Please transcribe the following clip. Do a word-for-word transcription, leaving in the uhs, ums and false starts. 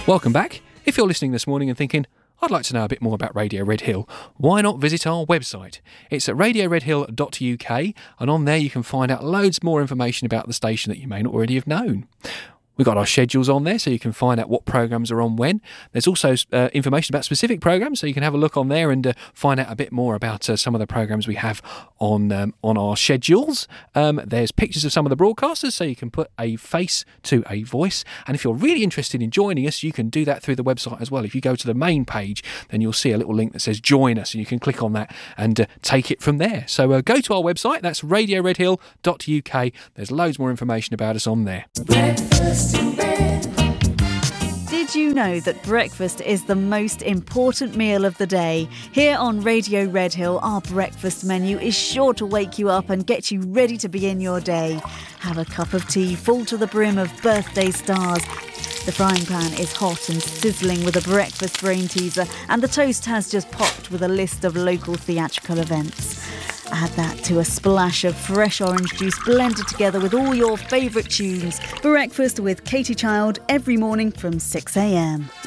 Welcome back. If you're listening this morning and thinking, I'd like to know a bit more about Radio Red Hill, why not visit our website? It's at radio red hill dot U K, and on there you can find out loads more information about the station that you may not already have known. We've got our schedules on there so you can find out what programmes are on when. There's also uh, information about specific programmes, so you can have a look on there and uh, find out a bit more about uh, some of the programmes we have on um, on our schedules. Um, there's pictures of some of the broadcasters, so you can put a face to a voice. And if you're really interested in joining us, you can do that through the website as well. If you go to the main page, then you'll see a little link that says join us, and you can click on that and uh, take it from there. So uh, go to our website, that's radio red hill dot U K. There's loads more information about us on there. Breakfast in bed. Did you know that breakfast is the most important meal of the day? Here on Radio Red Hill, our breakfast menu is sure to wake you up and get you ready to begin your day. Have a cup of tea full to the brim of birthday stars. The frying pan is hot and sizzling with a breakfast brain teaser, and the toast has just popped with a list of local theatrical events. Add that to a splash of fresh orange juice blended together with all your favourite tunes. Breakfast with Katie Child every morning from six a m.